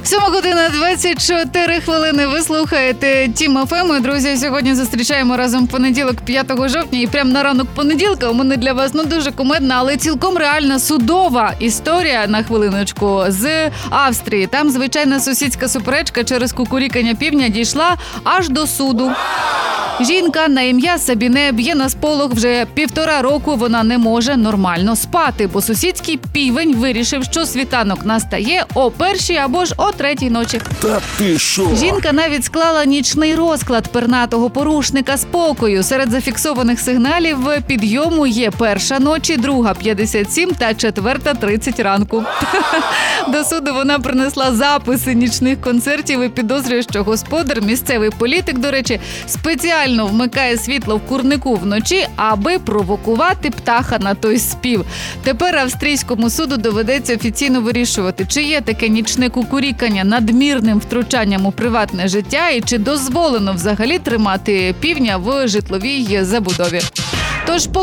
7:24 хвилини. Ви слухаєте Тім ФМ. Друзі, сьогодні зустрічаємо разом понеділок, 5 жовтня. І прямо на ранок понеділка у мене для вас дуже кумедна, але цілком реальна судова історія, на хвилиночку, з Австрії. Там звичайна сусідська суперечка через кукурікання півня дійшла аж до суду. Жінка на ім'я Сабіне б'є на сполох вже 1,5 року. Вона не може нормально спати, бо сусідський півень вирішив, що світанок настає о 1 або ж о 3 ночі. Та ти шо? Жінка навіть склала нічний розклад пернатого порушника спокою. Серед зафіксованих сигналів підйому є 1 ночі, 2:57 та 4:30 ранку. До суду вона принесла записи нічних концертів і підозрює, що господар, місцевий політик, до речі, спеціально вмикає світло в курнику вночі, аби провокувати птаха на той спів. Тепер австрійському суду доведеться офіційно вирішувати, чи є таке нічне кукурікання надмірним втручанням у приватне життя і чи дозволено взагалі тримати півня в житловій забудові. Тож